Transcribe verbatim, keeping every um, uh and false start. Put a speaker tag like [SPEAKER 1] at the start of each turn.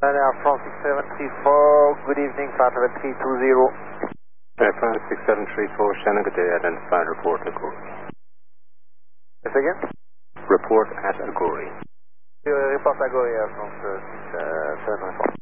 [SPEAKER 1] Air France six seven three four, good evening, flight level three two zero.
[SPEAKER 2] Air France six seven three four, Shannon, good day, identified, report at Aguri.
[SPEAKER 1] Yes, again?
[SPEAKER 2] Report at Aguri.
[SPEAKER 1] Uh, report Aguri, Air France six seven three four.